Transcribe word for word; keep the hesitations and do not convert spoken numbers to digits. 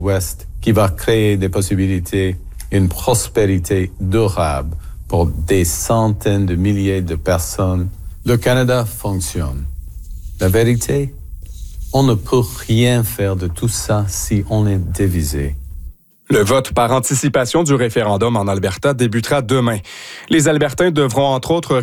Ouest qui va créer des possibilités, une prospérité durable pour des centaines de milliers de personnes. Le Canada fonctionne. La vérité, on ne peut rien faire de tout ça si on est divisé. Le vote par anticipation du référendum en Alberta débutera demain. Les Albertains devront entre autres